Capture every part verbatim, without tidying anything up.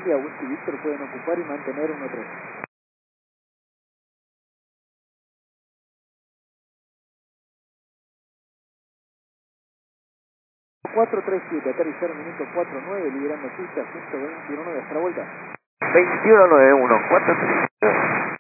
India, Whisky Victor pueden ocupar y mantener uno tres. cuatro tres siete, aterrizar minuto cuatro nueve, liberando pista, ciento veintiuno de nuestra vuelta. veintiuno noventa y uno, cuatro tres siete.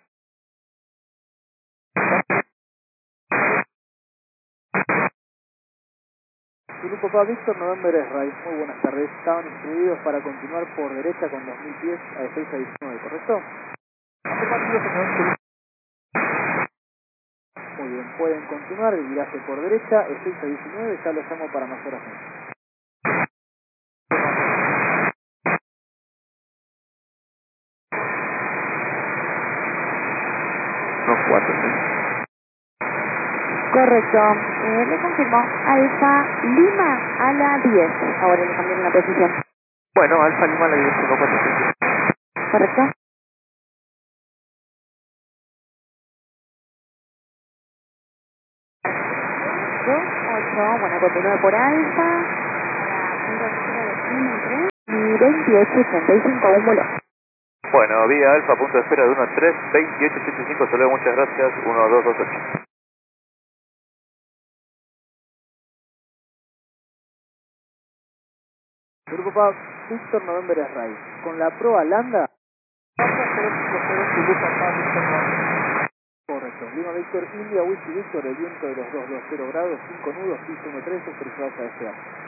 Grupo Papa Víctor, November es Ray. Muy buenas tardes. Estaban instruidos para continuar por derecha con dos mil pies a seis a diecinueve, ¿correcto? Muy bien, pueden continuar el viraje por derecha, es seis a diecinueve, ya los llamo para más oración. uno cuatro tres. Correcto, eh, le confirmo, Alfa Lima a la diez, ahora le cambiaron la posición. Bueno, Alfa Lima la diez, uno cuatro tres. ¿Correcto? dos ocho, bueno, continúe por Alfa, y veintiocho ochenta y cinco, un vuelo. Bueno, vía Alfa, punto de espera de uno tres, veintiocho ochenta y cinco, solo muchas gracias, uno dos dos ocho. Grupo Papa Víctor, November es Ray. Con la proa Landa. Correcto. Lima Víctor, India, Whisky Víctor, el viento de los doscientos veinte grados, cinco nudos, piso uno tres, autorizado a despegar.